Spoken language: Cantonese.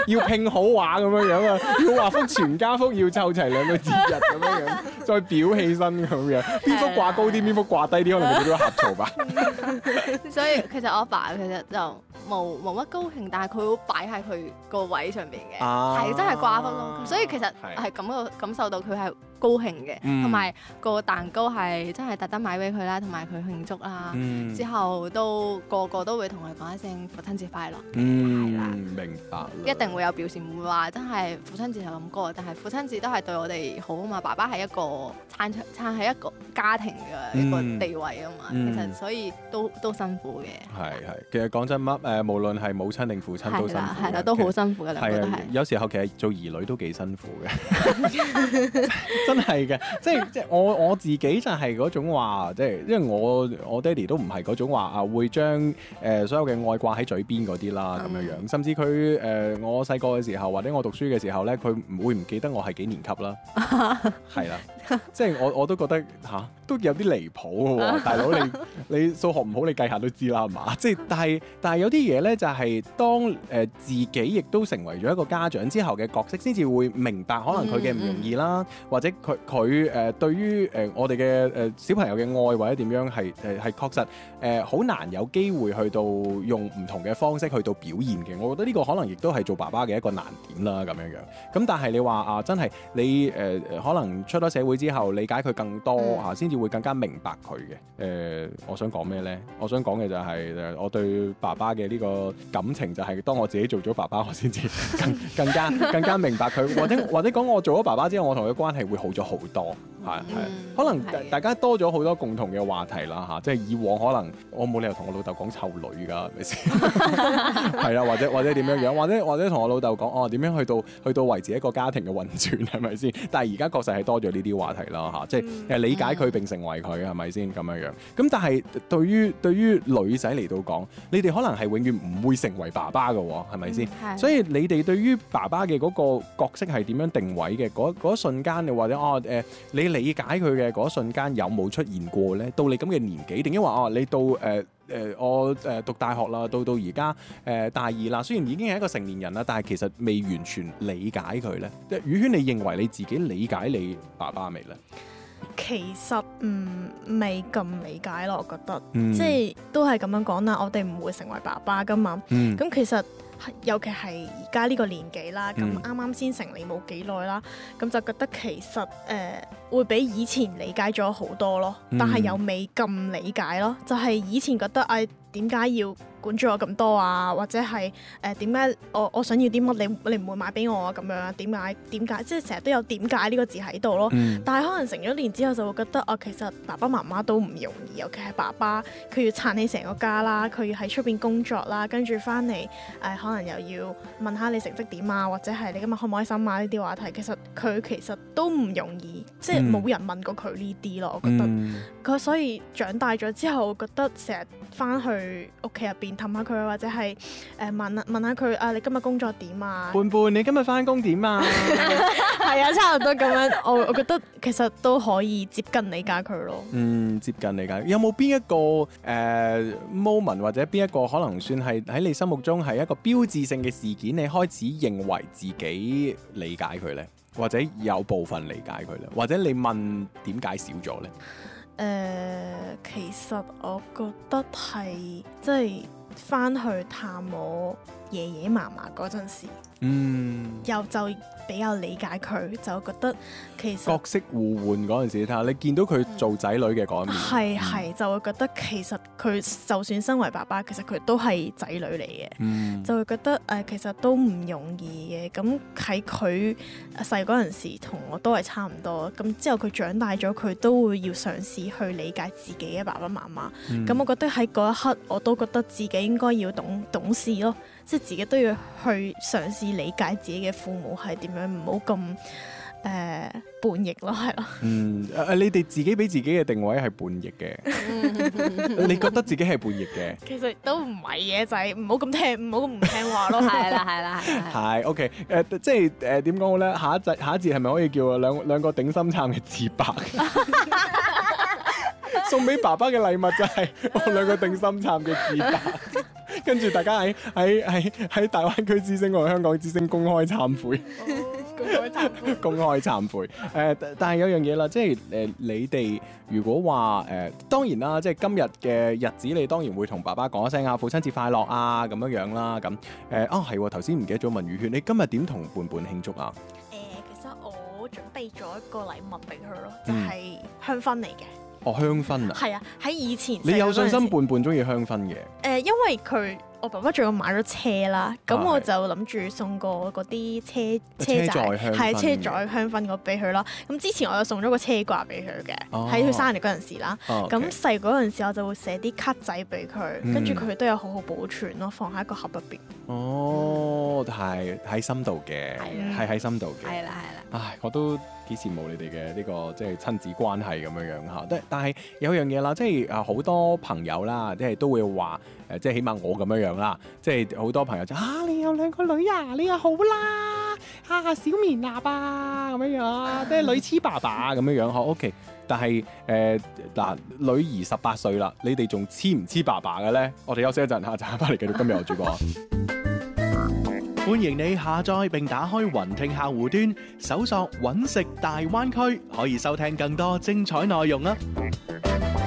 要拼好話咁樣啊，要畫幅全家福，要湊齊兩個節日咁樣，再裱起身咁樣，邊幅掛高啲，邊幅掛低啲，可能會見到呷醋吧。 所以其實我阿爸其實就冇乜高興，但係佢會擺喺佢個位上邊嘅，係真係掛幅咯。所以其實係感受到佢係高興嘅，同埋個蛋糕係真係特登買俾佢啦，同埋佢慶祝啦。之後都個個都會同佢講一聲父親節快樂。係啦， 明白。 一定會有表示，唔會話真係父親節就咁過，但係父親節都係對我哋好啊嘛。爸爸係一個撐喺一個家庭嘅一個地位啊嘛，其實所以都辛苦嘅。係， 其實講真無論係母親定父親都辛苦。 係啦，都好辛苦嘅，兩個都係。有時候其實做兒女都幾辛苦嘅。真係嘅，即係我自己就係嗰種話，即係因為我爹哋都唔係嗰種話會將所有嘅愛掛喺嘴邊嗰啲啦咁樣樣，甚至佢我細個嘅時候或者我讀書嘅時候咧，佢唔記得我係幾年級啦，係啦，即係我都覺得都有啲離譜嘅喎，大佬你數學唔好，你計下都知啦係嘛？即係但係有啲嘢咧就係當自己亦都成為咗一個家長之後嘅角色，先至會明白可能佢嘅唔容易啦，或者佢對於我哋嘅小朋友嘅愛或者點樣係確實好難有機會去到用唔同嘅方式去到表現嘅。我覺得呢個可能亦都係做爸爸嘅一個難點啦咁樣樣。咁但係你話真係你可能出咗社會之後理解佢更多先至會更加明白佢嘅。我想講咩呢？我想講嘅就係我對爸爸嘅呢個感情就係當我自己做咗爸爸，我先至更加明白佢，或者講我做咗爸爸之後，我同佢關係會好咗好多。係，可能大家多咗好多共同嘅話題啦即係以往可能我冇理由同我老豆講湊女㗎，係咪先？係啦，或者點樣樣，或者同我老豆講點樣去到維持一個家庭嘅運轉，係咪先？但係而家確實係多咗呢啲話題啦即係理解佢並成為佢，係咪先咁樣樣？咁但係對於女仔嚟到講，你哋可能係永遠唔會成為爸爸㗎喎，係咪先？所以你哋對於爸爸嘅嗰個角色係點樣定位嘅？嗰一瞬間或者你理解佢嘅嗰一瞬間有冇出現過咧？到你咁嘅年紀，定抑或你到我讀大學啦，到而家大二啦，雖然已經係一個成年人啦，但係其實未完全理解佢咧。宇軒，你認為你自己理解你爸爸未咧？ 其實未咁理解咯，我覺得，即係都係咁樣講啦。我哋唔會成為爸爸噶嘛。咁其實尤其係而家呢個年紀啦，咁啱啱先成年冇幾耐啦，咁就覺得其實會比以前理解咗好多咯，但係又未咁理解咯。就係以前覺得點解要管住我咁多啊？或者係點解我想要啲乜你唔會買俾我啊？咁樣點解即係成日都有點解呢個字喺度咯。但係可能成咗年之後就會覺得其實爸爸媽媽都唔容易，尤其係爸爸佢要撐起成個家啦，佢要喺出邊工作啦，跟住翻嚟可能又要問下你成績點啊，或者係你今日開唔開心啊呢啲話題，其實佢其實都唔容易，即係冇人問過佢呢啲咯。我覺得佢所以長大咗之後，我覺得成日翻去屋企入邊氹下佢，或者係問下佢你今日工作點啊？ 伴伴，你今日翻工點啊？ 係啊，差唔多咁樣。我覺得其實都可以接近理解佢咯。 接近理解。有冇邊一個moment 或者邊一個可能算係喺你心目中係一個標誌性嘅事件，你開始認為自己理解佢呢？或者有部分理解佢呢？或者你問點解少咗呢？ 其實我覺得係即係翻去探我爺爺嫲嫲嗰陣時，又就比較理解佢，就覺得其實角色互換嗰陣時，睇下你見到佢做仔女嘅嗰一面， 係就會覺得其實佢就算身為爸爸，其實佢都係仔女嚟嘅，就會覺得其實都唔容易嘅。咁喺佢細嗰陣時，同我都係差唔多。咁之後佢長大咗，佢都會要嘗試去理解自己嘅爸爸媽媽。咁我覺得喺嗰一刻，我都覺得自己應該要懂事咯，即係自己都要去嘗試理解自己嘅父母係點樣，唔好咁叛逆咯，係咯。 你哋自己俾自己嘅定位係叛逆嘅，你覺得自己係叛逆嘅？ 其實都唔係嘅，就係唔好咁聽，唔好咁唔聽話咯。 係啦。 係 OK，即係點講好咧？下一節係咪可以叫兩個頂心杉嘅自白？送俾爸爸嘅禮物就係我兩個頂心杉嘅自白。 跟住大家喺大灣區之星同香港之星公開懺悔。公開懺悔。但係有樣嘢啦，即係你哋如果話當然啦，即係今日嘅日子，你當然會同爸爸講一聲啊，父親節快樂啊咁樣啦。咁係頭先唔記得咗問宇軒，你今日點同伴伴慶祝啊？ 其實我準備咗一個禮物俾佢咯，就係香薰嚟嘅。哦， 香薰啊？係啊，喺以前你有信心伴伴中意香薰嘅？ 因為我爸爸仲要買咗車啦，咁我就諗住送個嗰啲車載香薰俾佢啦。咁之前我又送咗個車掛俾佢嘅，喺佢生日嗰陣時啦。咁細嗰陣時我就會寫啲卡仔俾佢，跟住佢都有好好保存咯，放喺一個盒入邊。 哦，係喺心度嘅，係喺心度嘅。 係啦。 唉，我都幾羨慕你哋嘅呢個即係親子關係咁樣嚇。但係有樣嘢啦，即係好多朋友啦，即係都會話即係起碼我咁樣啦，即係好多朋友就你有兩個女啊，你又好啦，小棉衲啊咁樣，即係女黐爸爸咁樣嚇。OK， 但係女兒18歲啦，你哋仲黐唔黐爸爸嘅咧？我哋休息一陣嚇，陣間翻嚟繼續今日我主播。歡迎你下載並打開雲聽客戶端，搜索揾食大灣區，可以收聽更多精彩內容啦。